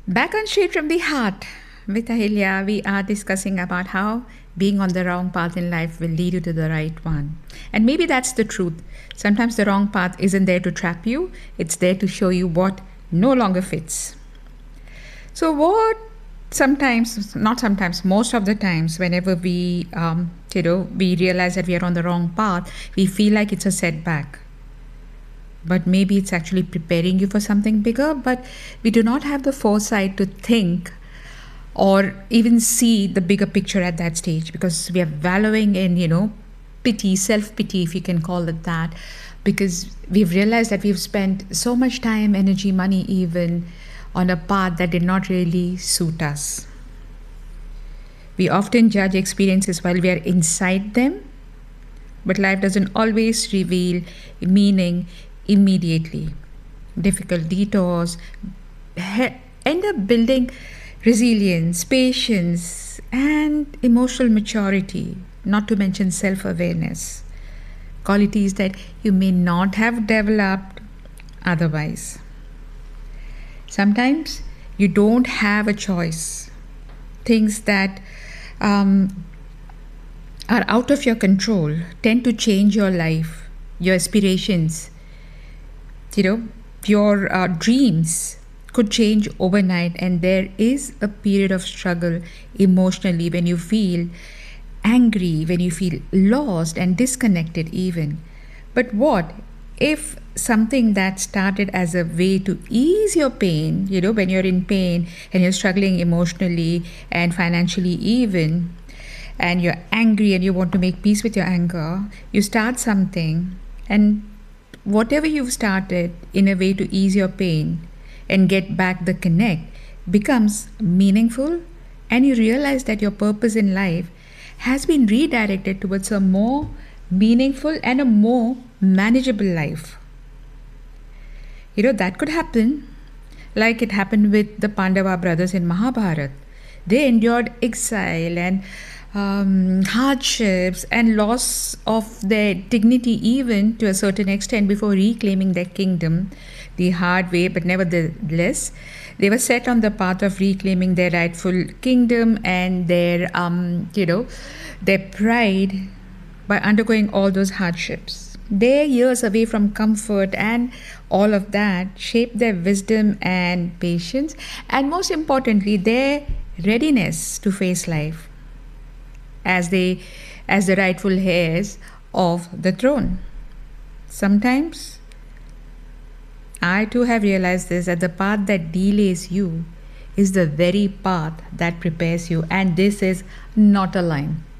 Back on Straight from the Heart with Ahilya, we are discussing about how being on the wrong path in life will lead you to the right one. And maybe that's the truth. Sometimes the wrong path isn't there to trap you, it's there to show you what no longer fits. So, what sometimes, not sometimes, most of the times, whenever we realize that we are on the wrong path, we feel like it's a setback. But maybe it's actually preparing you for something bigger, but we do not have the foresight to think or even see the bigger picture at that stage, because we are wallowing in pity, self-pity, if you can call it that, because we've realized that we've spent so much time, energy, money even on a path that did not really suit us. We often judge experiences while we are inside them, but life doesn't always reveal meaning immediately. Difficult detours end up building resilience, patience, and emotional maturity, not to mention self awareness, qualities that you may not have developed otherwise. Sometimes you don't have a choice. Things that are out of your control tend to change your life, your aspirations. Your dreams could change overnight, and there is a period of struggle emotionally when you feel angry, when you feel lost and disconnected, even. But what if something that started as a way to ease your pain, when you're in pain and you're struggling emotionally and financially, even, and you're angry and you want to make peace with your anger, you start something, and whatever you've started in a way to ease your pain and get back the connect becomes meaningful, and you realize that your purpose in life has been redirected towards a more meaningful and a more manageable life. That could happen like it happened with the Pandava brothers in Mahabharata. They endured exile and hardships and loss of their dignity, even to a certain extent, before reclaiming their kingdom the hard way. But nevertheless, they were set on the path of reclaiming their rightful kingdom and their pride by undergoing all those hardships. Their years away from comfort and all of that shaped their wisdom and patience, and most importantly, their readiness to face life as the rightful heirs of the throne. Sometimes I too have realized this, that the path that delays you is the very path that prepares you, and this is not a line.